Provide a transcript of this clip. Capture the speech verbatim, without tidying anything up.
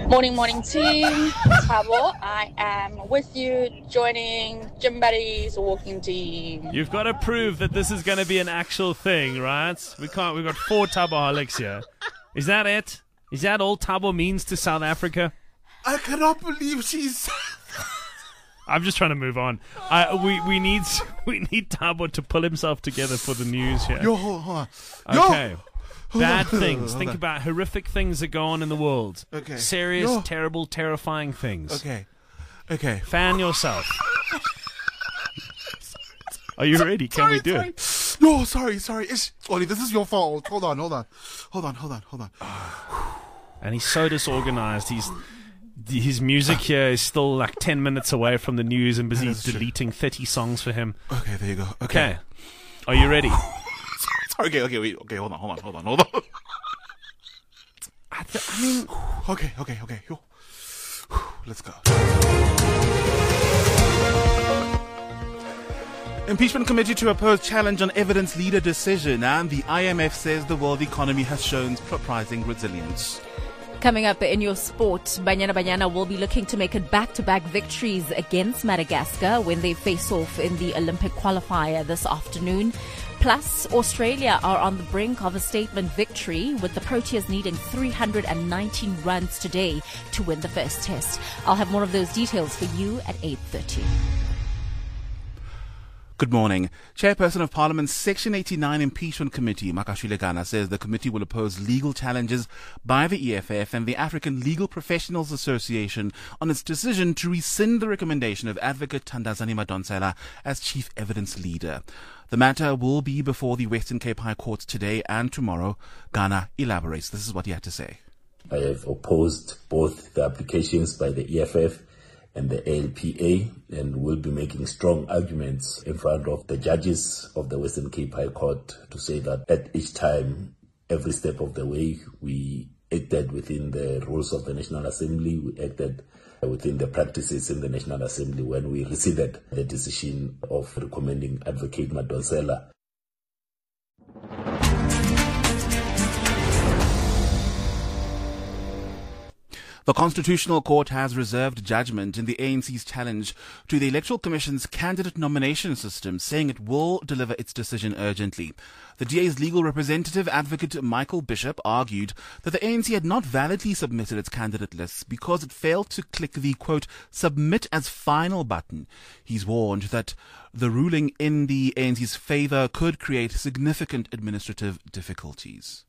Morning, morning team. Tabo, I am with you, joining Gym Buddies walking team. You've got to prove that this is going to be an actual thing, right? We can't. We've got four Taboholics here. Is that it? Is that all Tabo means to South Africa? I cannot believe she's... I'm just trying to move on. I, we we need we need Tabo to pull himself together for the news here. Yo, hold on. Yo. Okay. Bad Hold on. things. Hold Think on. about horrific things that go on in the world. Okay. Serious, Yo. terrible, terrifying things. Okay. Okay. Fan yourself. Are you ready? Can sorry, we do sorry. it? No, sorry, sorry. It's, Ollie, this is your fault. Hold on, hold on. Hold on, hold on, hold on. And he's so disorganized. He's his music here is still like ten minutes away from the news and busy That is true. deleting thirty songs for him. Okay, there you go. Okay. Okay. Are you ready? sorry, okay, okay, wait. Okay, hold on, hold on, hold on, hold on. I, th- I mean, Okay, okay, okay. Yo. Let's go. Impeachment committee to oppose challenge on evidence leader decision, and the I M F says the world economy has shown surprising resilience. Coming up in your sport, Banyana Banyana will be looking to make it back-to-back victories against Madagascar when they face off in the Olympic qualifier this afternoon. Plus, Australia are on the brink of a statement victory, with the Proteas needing three hundred nineteen runs today to win the first test. I'll have more of those details for you at eight thirty. Good morning. Chairperson of Parliament's Section eighty-nine Impeachment Committee, Makashile Gana, says the committee will oppose legal challenges by the E F F and the African Legal Professionals Association on its decision to rescind the recommendation of Advocate Thandazani Madonsela as chief evidence leader. The matter will be before the Western Cape High Court today and tomorrow. Gana elaborates. This is what he had to say. I have opposed both the applications by the E F F and the A L P A, and will be making strong arguments in front of the judges of the Western Cape High Court to say that at each time, every step of the way, we acted within the rules of the National Assembly, we acted within the practices in the National Assembly when we rescinded the decision of recommending Advocate Madonsela. The Constitutional Court has reserved judgment in the A N C's challenge to the Electoral Commission's candidate nomination system, saying it will deliver its decision urgently. The D A's legal representative, Advocate Michael Bishop, argued that the A N C had not validly submitted its candidate lists because it failed to click the, quote, submit as final button. He's warned that the ruling in the A N C's favour could create significant administrative difficulties.